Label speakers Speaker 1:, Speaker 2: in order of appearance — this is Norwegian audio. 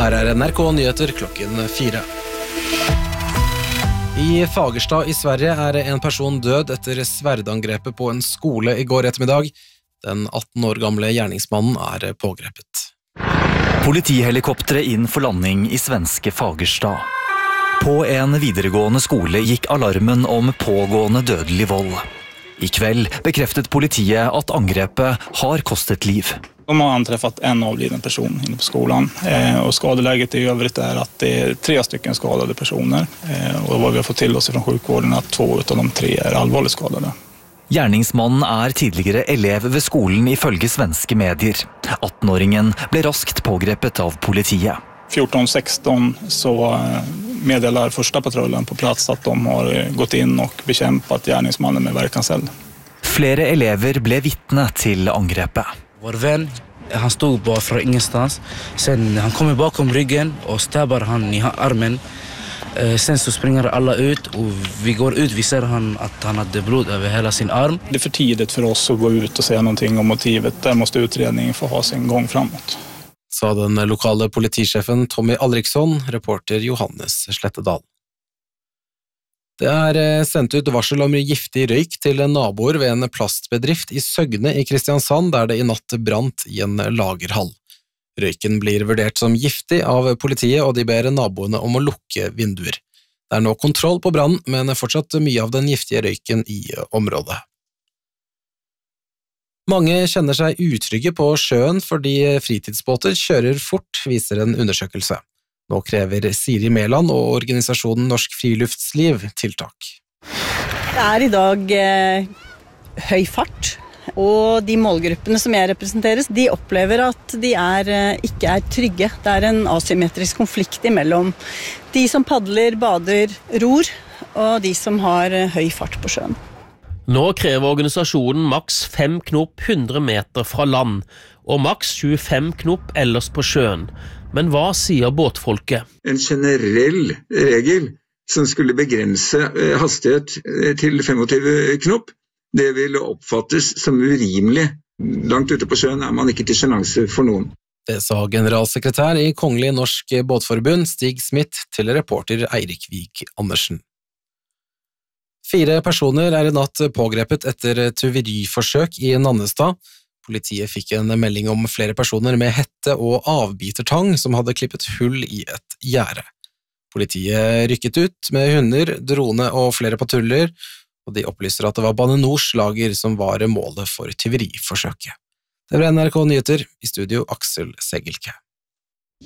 Speaker 1: Her NRK Nyheter klokken 4. I Fagersta i Sverige en person død etter sverdangrepet på en skole i går ettermiddag. Den 18 år gamle gjerningsmannen pågrepet.
Speaker 2: Politihelikoptre inn for landing i svenske Fagersta. På en videregående skole gikk alarmen om pågående dødelig vold. I kveld bekreftet politiet at angrepet har kostet liv.
Speaker 3: De har anträffat en avliden person inne på skolan och skadeläget i övrigt att det 3 stycken skadade personer och vad vi har fått till oss från sjukvården att 2 av de 3 allvarligt skadade.
Speaker 2: Gjerningsmannen tidligere elev ved skolen ifølge svenske medier. 18-åringen ble raskt pågrepet av politiet.
Speaker 3: 14-16 så meddelar första patrullen på plats att de har gått in och bekämpat gärningsmannen med verkanseld.
Speaker 2: Flere elever ble vittne til angrepet.
Speaker 4: Vår vän, han stod bara från ingenstans. Sen han kommer bakom ryggen och stabbar han i armen. Sen så springer alla ut och vi går ut. Vi ser att han hade blod över hela sin arm.
Speaker 3: Det är för tidigt för oss att gå ut och säga någonting om motivet. Där måste utredningen få ha sin gång framåt.
Speaker 1: Sa den lokale politisjefen Tommy Alriksson, reporter Johannes Slettedal. Det sendt ut varsel om giftig røyk til naboer ved en plastbedrift i Søgne i Kristiansand, der det i natt brant i en lagerhall. Røyken blir vurdert som giftig av politiet, og de ber naboene om å lukke vinduer. Det nå kontroll på brannen, men fortsatt mye av den giftige røyken i området. Mange kjenner seg utrygge på sjøen fordi fritidsbåter kjører fort, viser en undersøkelse. Nå krever Siri Mæland og organisasjonen Norsk Friluftsliv tiltak.
Speaker 5: Det i dag høy fart, og de målgruppene som jeg representerer, de opplever at de ikke trygge. Det en asymmetrisk konflikt mellom de som padler, bader, ror, og de som har høy fart på sjøen.
Speaker 6: Nå krever organisasjonen maks 5 knop 100 meter fra land, og maks 25 knop ellers på sjøen. Men hva sier båtfolket?
Speaker 7: En generell regel som skulle begrense hastighet til 25 knop, det vil oppfattes som urimelig. Langt ute på sjøen man ikke til sjenanse for noen.
Speaker 1: Det sa generalsekretær i Kongelig Norsk Båtforbund Stig Smith til reporter Eirik Vik Andersen. 4 personer i natt pågrepet etter tyveriforsøk i Nannestad. Politiet fikk en melding om flere personer med hette og avbitertang som hadde klippet hull i et gjerde. Politiet rykket ut med hunder, drone og flere patruljer, og de opplyser at det var Bane Nors lager som var målet for tyveriforsøket. Det var NRK Nyheter, i studio Aksel Segelke.